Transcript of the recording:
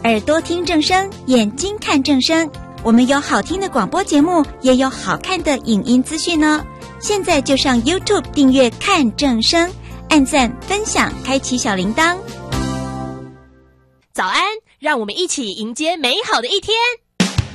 耳朵听正声，眼睛看正声。我们有好听的广播节目，也有好看的影音资讯呢。现在就上 YouTube 订阅看正声，按赞分享，开启小铃铛。 早安，让我们一起迎接美好的一天。